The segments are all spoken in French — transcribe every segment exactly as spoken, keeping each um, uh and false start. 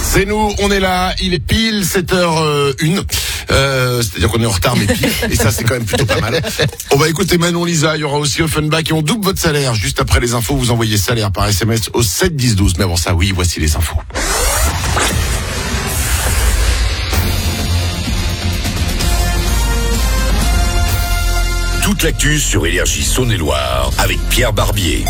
C'est nous, on est là, il est pile sept heures une, euh, c'est-à-dire qu'on est en retard mais pile, et ça c'est quand même plutôt pas mal. On va écouter Manon Lisa, il y aura aussi Offenbach et on double votre salaire. Juste après les infos, vous envoyez salaire par S M S au sept dix douze. Mais avant ça, oui, voici les infos. Toute l'actu sur Énergie Saône-et-Loire avec Pierre Barbier.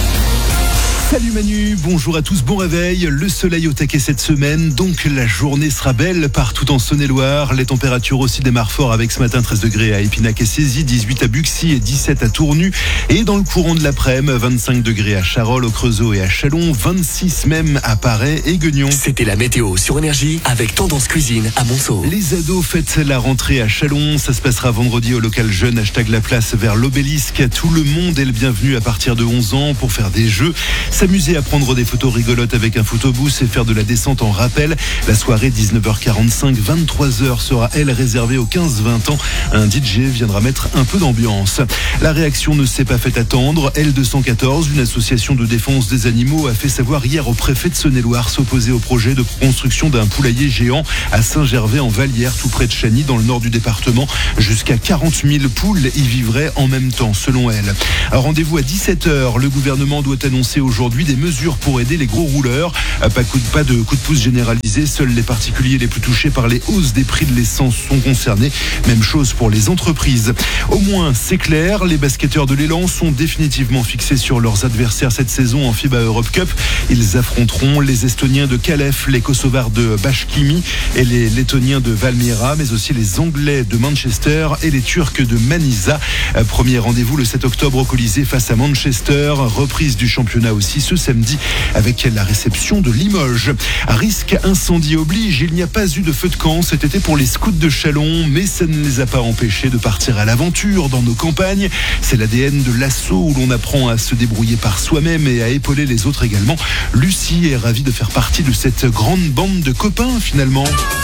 Salut Manu, bonjour à tous, bon réveil. Le soleil au taquet cette semaine, donc la journée sera belle partout en Saône-et-Loire. Les températures aussi démarrent fort avec ce matin treize degrés à Épinac et Cézy, dix-huit à Buxy et dix-sept à Tournu. Et dans le courant de l'après-midi, vingt-cinq degrés à Charolles, au Creusot et à Châlons, vingt-six même à Paray et Guignon. C'était la météo sur Énergie avec Tendance Cuisine à Monceau. Les ados fêtent la rentrée à Châlons. Ça se passera vendredi au local jeune, hashtag la place vers l'obélisque. Tout le monde est le bienvenu à partir de onze ans pour faire des jeux, s'amuser à prendre des photos rigolotes avec un photobooth et faire de la descente en rappel. La soirée dix-neuf heures quarante-cinq, vingt-trois heures sera elle réservée aux quinze vingt ans. Un D J viendra mettre un peu d'ambiance. La réaction ne s'est pas fait attendre. L deux cent quatorze, une association de défense des animaux, a fait savoir hier au préfet de Saône-et-Loire s'opposer au projet de construction d'un poulailler géant à Saint-Gervais-en-Vallière, tout près de Chagny, dans le nord du département. Jusqu'à quarante mille poules y vivraient en même temps, selon elle. Un rendez-vous à dix-sept heures. Le gouvernement doit annoncer aujourd'hui des mesures pour aider les gros rouleurs. Pas, coup de, pas de coup de pouce généralisé. Seuls les particuliers les plus touchés par les hausses des prix de l'essence sont concernés. Même chose pour les entreprises. Au moins, c'est clair, les basketteurs de l'Élan sont définitivement fixés sur leurs adversaires cette saison en FIBA Europe Cup. Ils affronteront les Estoniens de Kalef, les Kosovars de Bashkimi et les Lettoniens de Valmiera, mais aussi les Anglais de Manchester et les Turcs de Manisa. Premier rendez-vous le sept octobre au Colisée face à Manchester. Reprise du championnat aussi ce samedi avec la réception de Limoges. À risque incendie oblige, il n'y a pas eu de feu de camp cet été pour les scouts de Châlons, mais ça ne les a pas empêchés de partir à l'aventure dans nos campagnes. C'est l'A D N de l'assaut où l'on apprend à se débrouiller par soi-même et à épauler les autres également. Lucie est ravie de faire partie de cette grande bande de copains finalement.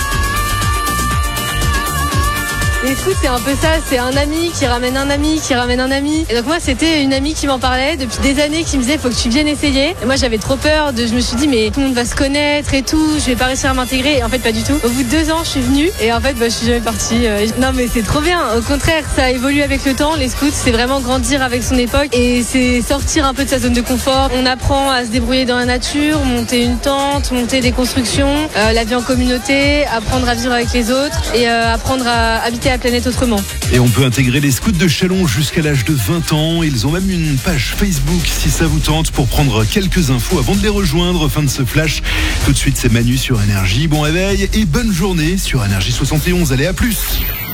Les scouts, c'est un peu ça, c'est un ami qui ramène un ami, qui ramène un ami. Et donc moi, c'était une amie qui m'en parlait depuis des années, qui me disait, faut que tu viennes essayer. Et moi, j'avais trop peur, de, je me suis dit, mais tout le monde va se connaître et tout, je vais pas réussir à m'intégrer. Et en fait, pas du tout. Au bout de deux ans, je suis venue et en fait, bah, je suis jamais partie. Non, mais c'est trop bien. Au contraire, ça évolue avec le temps. Les scouts, c'est vraiment grandir avec son époque et c'est sortir un peu de sa zone de confort. On apprend à se débrouiller dans la nature, monter une tente, monter des constructions, euh, la vie en communauté, apprendre à vivre avec les autres et euh, apprendre à habiter la planète autrement. Et on peut intégrer les scouts de Châlons jusqu'à l'âge de vingt ans. Ils ont même une page Facebook si ça vous tente pour prendre quelques infos avant de les rejoindre. Fin de ce flash. Tout de suite, c'est Manu sur Énergie. Bon réveil et bonne journée sur Énergie soixante et onze. Allez, à plus.